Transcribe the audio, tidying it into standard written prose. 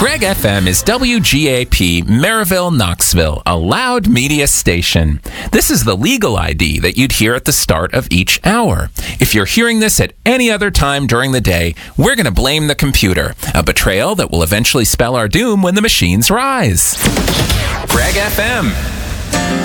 Greg FM is WGAP Maryville, Knoxville, a loud media station. This is the legal ID that you'd hear at the start of each hour. If you're hearing this at any other time during the day, we're going to blame the computer, a betrayal that will eventually spell our doom when the machines rise. Greg FM.